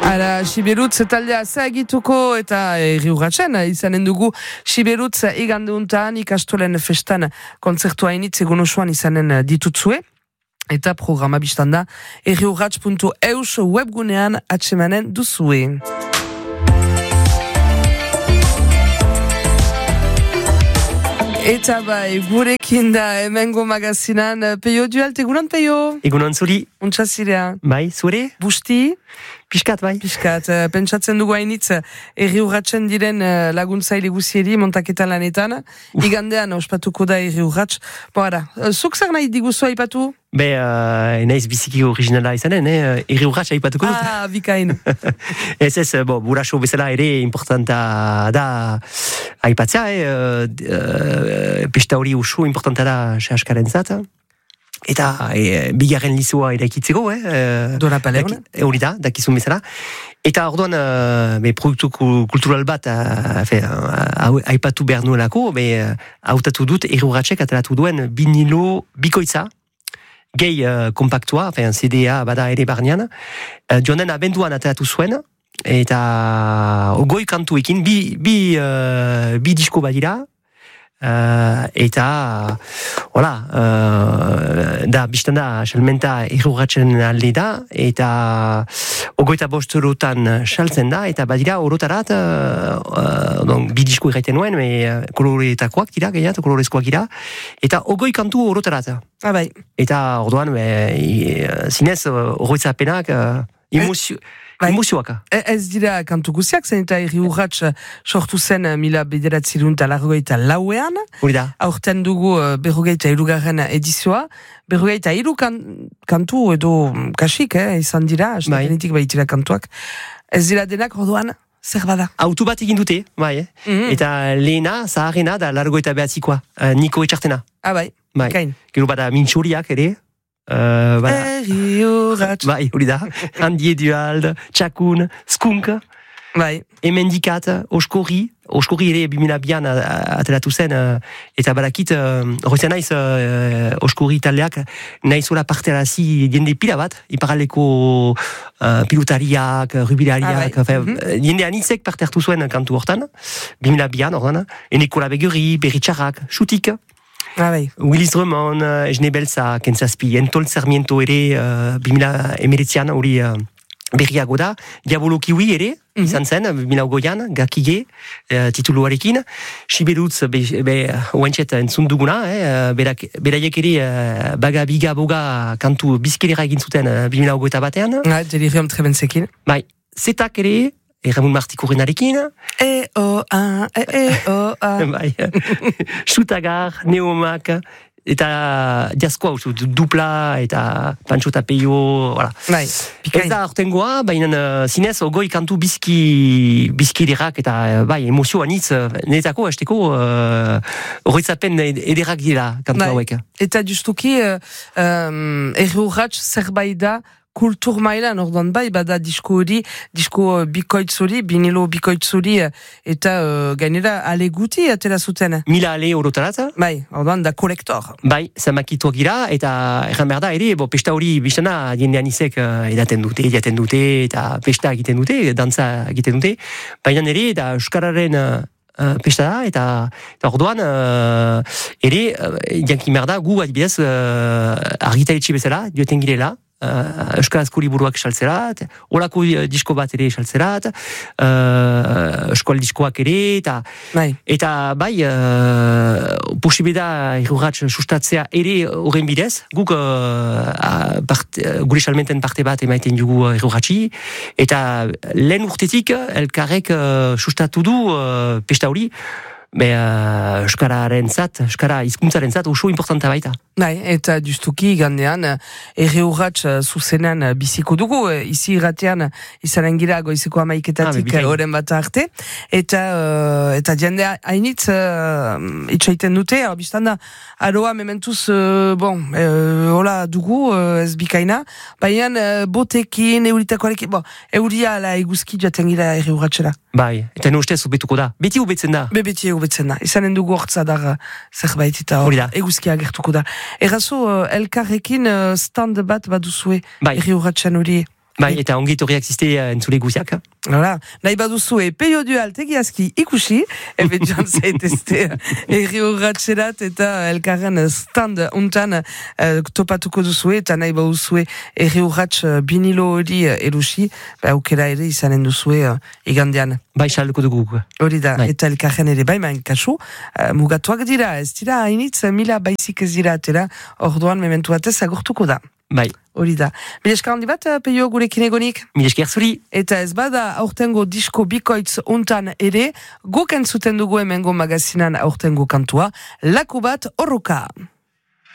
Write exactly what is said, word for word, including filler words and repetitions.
Ara, Sibelutz taldea zagituko eta herri urratsen izanen dugu Sibelutz igandeuntan ikastolen festan kontzertua initz egun osoan izanen ditutzue. Eta programa biztan da herri urrats puntu eus webgunean atsemanen duzue. Eta bai, gurekin da hemengo magazinan Peio Dualt, egunon Peio? Egunon zuri. Untsa zirea? Bai, zure? Busti? Piskat, bai. Piskat, pentsatzen dugu hainitz herri urratsen diren laguntzaile guzieri montaketa lanetan. Igandean ospatuko da herri urrats. Bo, ara, zuk zer nahi diguzu aipatu? Be, uh, naiz biziki originala izanen, eh? Herri urrats aipatuko dut. Ah, bikain. Ez ez, bo, buraxo bezala ere importanta da aipatzea, eh? Uh, pesta hori usu importanta da sehaskaren zat. Eta e, bigarren lizua eraikitzeko, eh? Dora Palermo. Hori da, dakizun bezala. Eta orduan, uh, be, produktu kultural bat uh, fe, uh, aipatu behar nuelako, be, hautatu dut herri urratsek ateratu duen vinilo bikoitza, gehi uh, kompaktua, fe, C D A bada ere barnean, uh, joanen abenduan ateratu zuen, eta ogoi kantuekin, bi, bi, uh, bi disko badira, Uh, eta hola uh, da biztan da salmenta herri urratsen alde da eta ogoita bost eurotan saltzen da eta badira orotarat uh, uh, bi disko irraiten nuen uh, koloretakoak dira gehiat, kolorezkoak dira eta ogoi kantu orotarat ah, bai. Eta orduan uh, zinez oroitzapenak uh, emozio Bai. Emozioaka. Ez dira kantu guziak, zen eta herri urrats sortu zen mila bederatzirun eta largoita lauean. Hori da. Aurten dugu berrogeita irugarren edizioa. Berrogeita iru kan, kantu edo kasik, eh, izan dira, astapenetik bai. Baitira kantuak. Ez dira denak orduan, zer bada? Autu bat egin dute, bai, eh? Mm-hmm. Eta lehena, zaharrena da largoita behatzikoa, uh, Niko Etxartena. Ah, bai, bai. Kain. Gero bada mintxuriak ere. Uh, herri urrats. Bai, hori da. Handie Duald, Txakun, Skunk. Bai. Emendikat, Oskorri. Oskorri ere bimila bian atelatu zen. Uh, eta badakit, horretzen uh, naiz, uh, Oskorri taldeak, naizola parte arazi jende pila bat, iparaleko uh, pilotariak, rubilariak, ah, bai. mm-hmm. Jende anitzek parte hartu zuen kantu hortan, bimila bian, ordan, Enekola Beguri, Berritxarrak, Xutik. Ah, bai. Willis Drummond, uh, Esne Belza, Kentzazpi, Entol Sarmiento ere, uh, bimila emeretzian, hori uh, berriago da, Diabolo Kiwi ere, mm-hmm. izan zen, bimila ogoian, Gakige, uh, tituluarekin, Sibelutz, be, be, oentxet entzun duguna, eh, berak, beraiek ere, uh, baga, biga, boga, kantu bizkelera egin zuten, uh, bimila ogoeta batean. Ah, Delirium Trebenzekin. Bai, zetak ere, Ramon Martikurenarekin. E-O-A, E-O-A. Bai, Xutagar, Neomak, eta jaskoa usu, dupla, eta Pancho eta Peio, voilà. Bai, ez da ortengoa, baina uh, zinez, ogoi kantu bizki, bizki ederrak, eta uh, bai, emozio anitz, netako, hasteko, horretzapen uh, ederrak dira kantu bai. Hauek. Eta justuki, uh, um, herri urrats zerbait da, kultur mailan, orduan bai, bada disko hori, disko bikoitz hori, binilo bikoitz hori, eta uh, gainera ale guti atera zuten. Mila ale orotarat. Bai, orduan da kolektor. Bai, zamakituak gira, eta erran behar da, ere, bo, pesta hori biztana, jendean izek uh, edaten dute, edaten dute, eta pesta egiten dute, dantza egiten dute, baina ere, eta euskararen uh, Uh, pesta da, eta, eta orduan uh, ere, uh, jankin merda, gu adibidez uh, argitaletxe bezala, dioten girela, uh, euskarazko liburuak saltzerat, olako uh, disko bat ere saltzerat, uh, eskual diskoak ere, eta bai, eta bai uh, posibeda herri urrats sustatzea ere horren bidez, guk uh, part, uh, gure salmenten parte bat emaiten dugu herri urratsi, eta lehen urtetik elkarrek uh, sustatu du uh, pesta hori, be, uh, euskararen zat, euskara hizkuntzaren zat, oso importanta baita. Bai, eta justuki gandean, herri urrats zuzenean biziko dugu, izi irratean izanen gira goizeko amaiketatik horren bat arte, eta uh, eta jende hainitz uh, itxaiten dute, hor biztan da, aroa mementuz, uh, bon, uh, hola dugu, uh, ez bikaina, baina uh, botekin, euritakoarekin, bon, euria ala eguzki jaten gira herri urratsera. Bai, eta no ustez ubetuko da. Beti ubetzen da. Be, beti ubetzen da. Izanen dugu hortza dar zerbait eta eguzkia gertuko da. Errazu, uh, elkarrekin uh, stand bat baduzue, bai. herri urratsen hori. Bai, eta ongitorriak ziste uh, entzule guziak. Hala, nahi baduzue peio dual tegiazki ikusi, ebe joan zaitezte erri urratxerat eta elkarren stand untan uh, topatuko duzue, eta nahi baduzue erri urratx binilo hori erusi, ba, aukera ere izanen duzue uh, igandean. Bai, xalduko dugu. Hori da, bai. Eta elkarren ere bai, main kasu, uh, mugatuak dira, ez dira, hainitz, mila baizik ez dira atera, orduan mementu batez agurtuko da. Bai. Hori da. Mileskar handi bat, peio gurekin egonik? Mileskar zuri. Eta ez bada aurtengo disko bikoitz untan ere, guk entzuten dugu hemengo magazinan aurtengo kantua, laku bat horruka.